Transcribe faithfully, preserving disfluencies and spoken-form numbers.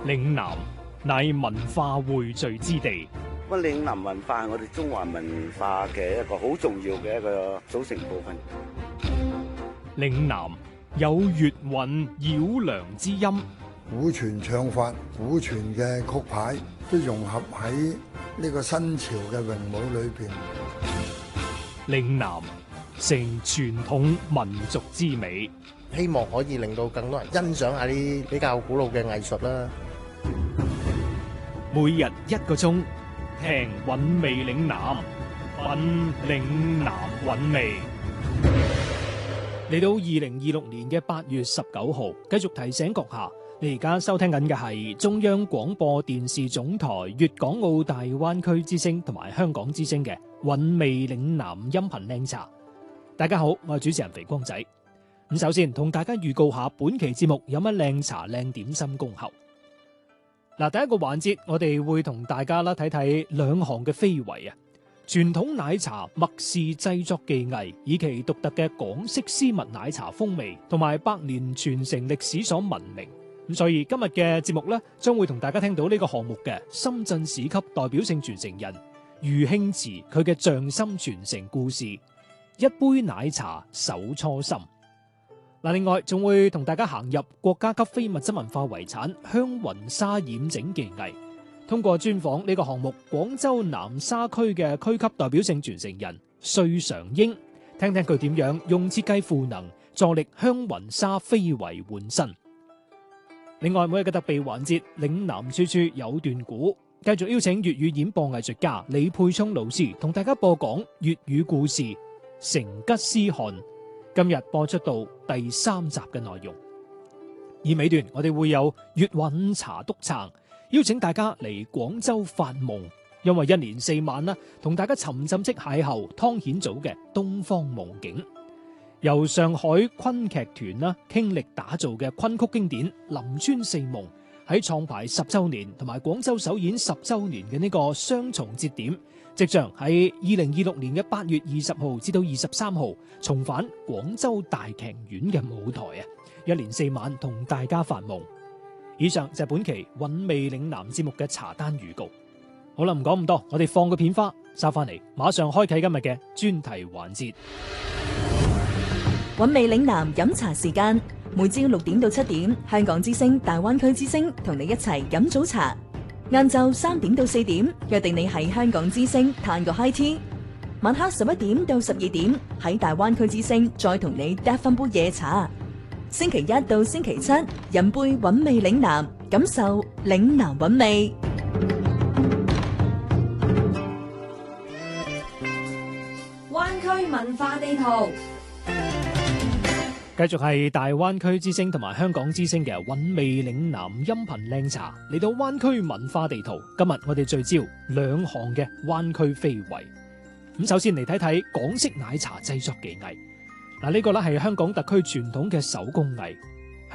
嶺南乃文化匯聚之地。 咁嶺南文化係我哋中華文化嘅一個好重要嘅一個組成部分。 嶺南有粵韻繞梁之音， 古傳唱法、古傳嘅曲牌都融合喺呢個新潮嘅詠舞裏邊。 嶺南成傳統民族之美， 希望可以令到更多人欣賞下啲比較古老嘅藝術啦。 每日一個鐘，聽韻味嶺南，品嶺南韻味。嚟到二零二六年嘅八月十九號，繼續提醒閣下，你而家收聽緊嘅係中央廣播電視總台粵港澳大灣區之聲同埋香港之聲嘅韻味嶺南音頻靚茶。大家好，我係主持人肥光仔。咁首先同大家預告下本期節目有乜靚茶靚點心恭候。嗱，第一個環節我哋會同大家啦睇睇兩項嘅非遺啊，傳統奶茶麥氏製作技藝，以其獨特嘅港式絲襪奶茶風味同埋百年傳承歷史所聞名。咁所以今日嘅節目呢，將會同大家聽到呢個項目嘅深圳市級代表性傳承人余興慈佢嘅匠心傳承故事，一杯奶茶守初心。嗱，另外仲會同大家行入國家級非物質文化遺產香雲紗染整技藝，通過專訪呢個項目廣州南沙區嘅區級代表性傳承人穗常英，聽聽佢點樣用設計賦能助力香雲紗非遺換新。另外每日嘅特備環節嶺南處處有段古，繼續邀請粵語演播藝術家李沛聰老師同大家播講粵語故事《成吉思汗》。今日播出到第三集嘅內容，而尾段我哋會有粵韻茶督撐，邀請大家嚟廣州發夢，因為一連四晚啦，同大家沉浸式邂逅湯顯祖嘅東方夢境，由上海昆劇團啦傾力打造嘅昆曲經典《臨川四夢》，喺創排十周年同埋廣州首演十周年嘅呢個雙重節點，即將喺二零二六年嘅八月二十號至到二十三號重返廣州大劇院嘅舞台啊！一連四晚同大家發夢。以上就係本期韻味嶺南節目嘅茶單預告。好啦，唔講咁多，我哋放個片花，收翻嚟，馬上開啟今日嘅專題環節。 韻味嶺南飲茶時間，每朝六點到七點，香港之聲、大灣區之聲同你一齊飲早茶。晏晝三點到四點，約定你喺香港之聲嘆個 high tea。晚黑十一點到十二點，喺大灣區之聲再同你嗒翻杯夜茶。星期一到星期七，飲杯韻味嶺南，感受嶺南韻味。 灣區文化地圖。 繼續係大灣區之聲同埋香港之聲嘅韻味嶺南音頻靚茶，嚟到灣區文化地圖。今日我哋聚焦兩項嘅灣區非遺。咁首先嚟睇睇港式奶茶製作技藝。嗱，呢個咧係香港特區傳統嘅手工藝，